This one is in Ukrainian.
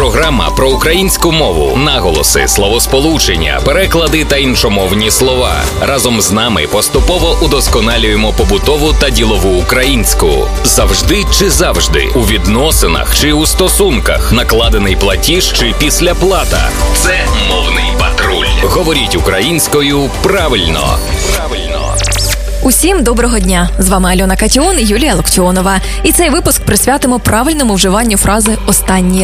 Програма про українську мову, наголоси, словосполучення, переклади та іншомовні слова. Разом з нами поступово удосконалюємо побутову та ділову українську. Завжди чи завжди, у відносинах чи у стосунках, накладений платіж чи післяплата. Це мовний патруль. Говоріть українською правильно. Усім доброго дня! З вами Альона Катіон і Юлія Локтіонова. І цей випуск присвятимо правильному вживанню фрази «останній